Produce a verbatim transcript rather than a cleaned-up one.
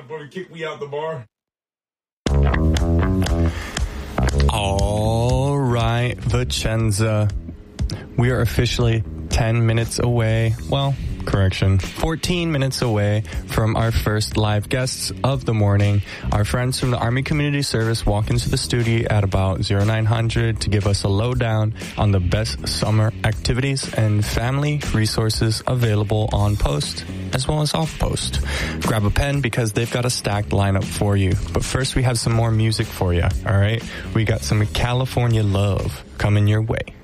motherfucker kick me out the bar. All right, Vicenza. We are officially ten minutes away. Well, correction, fourteen minutes away from our first live guests of the morning. Our friends from the Army Community Service walk into the studio at about oh nine hundred to give us a lowdown on the best summer activities and family resources available on post as well as off post. Grab a pen because they've got a stacked lineup for you. But first we have some more music for you, all right? We got some California love coming your way.